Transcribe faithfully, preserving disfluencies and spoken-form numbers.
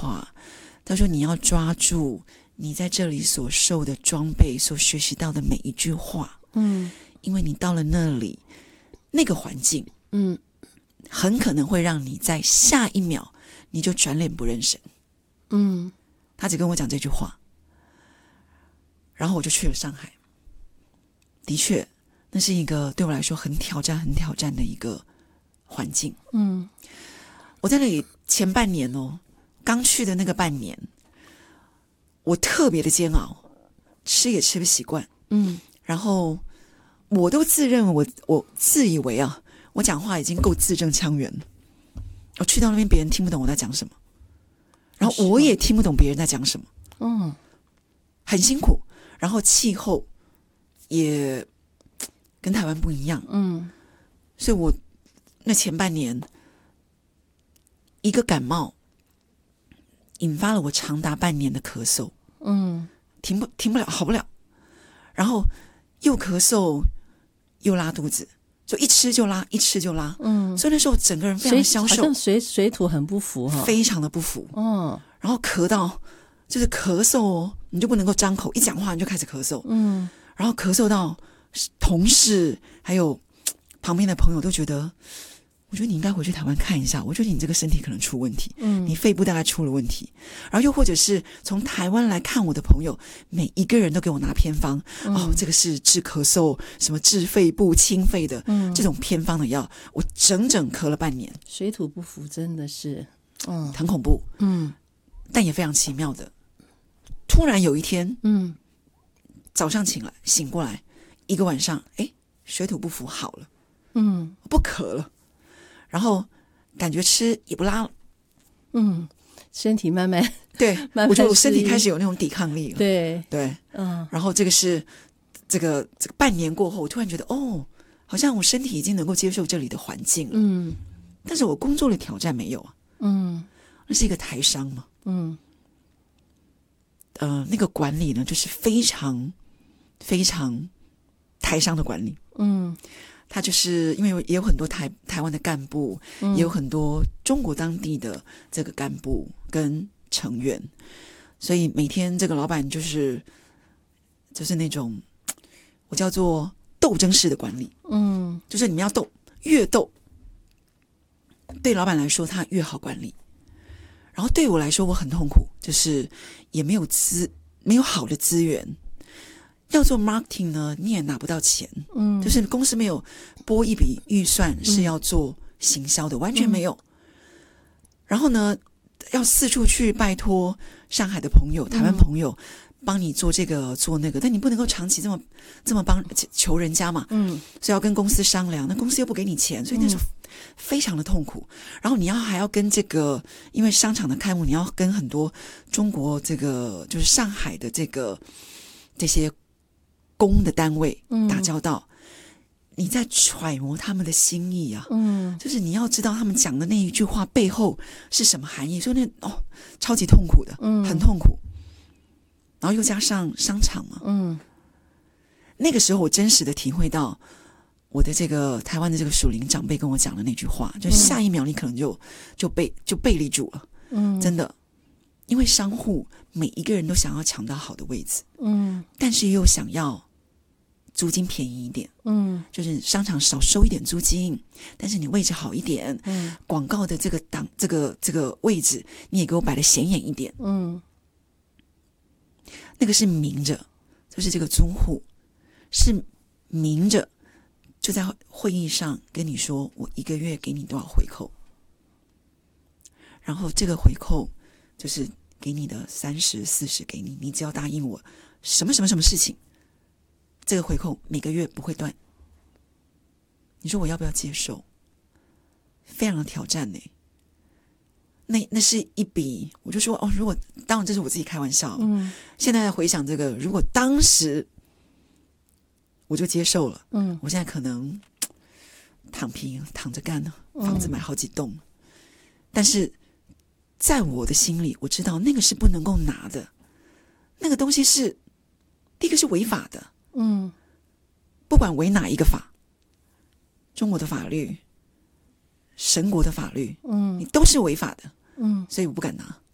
话，他说你要抓住你在这里所受的装备，所学习到的每一句话， 嗯， 因为你到了那里那个环境， 嗯， 很可能会让你在下一秒你就转脸不认神。 嗯， 他只跟我讲这句话，然后我就去了上海。的确，那是一个对我来说很挑战、很挑战的一个环境。 嗯， 我在那里前半年哦，刚去的那个半年，我特别的煎熬，吃也吃不习惯。 嗯， 然后我都自认我我自以为啊，我讲话已经够字正腔圆了。我去到那边，别人听不懂我在讲什么，然后我也听不懂别人在讲什么。 嗯， 很辛苦，然后气候也跟台湾不一样。 嗯， 所以我那前半年一个感冒引发了我长达半年的咳嗽。 嗯， 停不停不了，好不了，然后又咳嗽又拉肚子，就一吃就拉，一吃就拉。嗯，所以那时候整个人非常的消瘦， 好像水水土很不服哈， 非常的不服。 嗯， 然后咳到就是咳嗽哦，你就不能够张口，一讲话你就开始咳嗽。嗯，然后咳嗽到同事还有旁边的朋友都觉得，我觉得你应该回去台湾看一下，我觉得你这个身体可能出问题，嗯，你肺部大概出了问题。然后又或者是从台湾来看我的朋友，每一个人都给我拿偏方，嗯、哦，这个是治咳嗽，什么治肺部清肺的，嗯，这种偏方的药，我整整咳了半年， 水土不服，真的是， 嗯，很恐怖， 嗯， 但也非常奇妙的。突然有一天， 嗯， 早上醒来，醒过来，一个晚上，哎，水土不服好了， 嗯， 不咳了。然后感觉吃也不拉了， 嗯，身体慢慢对， 慢慢我觉得我身体开始有那种抵抗力了， 对对， 嗯。 然后这个是这个这个半年过后，我突然觉得哦，好像我身体已经能够接受这里的环境了， 嗯， 但是我工作的挑战没有啊， 嗯， 那是一个台商嘛， 嗯， 呃，那个管理呢，就是非常非常台商的管理， 嗯。 他就是因为也有很多台台湾的干部、嗯，也有很多中国当地的这个干部跟成员，所以每天这个老板就是就是那种我叫做斗争式的管理，嗯，就是你们要斗，越斗对老板来说他越好管理，然后对我来说我很痛苦，就是也没有资没有好的资源。要做 marketing 呢，你也拿不到钱，嗯，就是公司没有拨一笔预算是要做行销的，嗯、完全没有。然后呢，要四处去拜托上海的朋友、台湾朋友帮你做这个做那个，但你不能够长期这么这么帮求人家嘛，嗯，所以要跟公司商量，那公司又不给你钱，所以那时候非常的痛苦。然后你要还要跟这个，因为商场的开幕，你要跟很多中国这个就是上海的这个这些。公的单位打交道、嗯，你在揣摩他们的心意啊，嗯，就是你要知道他们讲的那一句话背后是什么含义，所以那哦，超级痛苦的，嗯，很痛苦。然后又加上商场嘛，嗯，那个时候我真实的体会到我的这个台湾的这个属灵长辈跟我讲的那句话，就下一秒你可能就就被就背离住了，嗯，真的。因为商户每一个人都想要抢到好的位置，嗯，但是又想要租金便宜一点，嗯，就是商场少收一点租金，但是你位置好一点，嗯，广告的这个档这个这个位置你也给我摆得显眼一点，嗯，那个是明着，就是这个租户是明着就在会议上跟你说，我一个月给你多少回扣，然后这个回扣。就是给你的三十、四十给你，你只要答应我什么什么什么事情，这个回扣每个月不会断。你说我要不要接受？非常的挑战呢。那那是一笔，我就说哦，如果当然这是我自己开玩笑，嗯，现在回想这个，如果当时我就接受了，嗯，我现在可能躺平躺着干呢，房子买好几栋，嗯、但是。在我的心里，我知道那个是不能够拿的，那个东西是第一个是违法的，嗯，不管违哪一个法，中国的法律、神国的法律，嗯，你都是违法的，嗯，所以我不敢拿。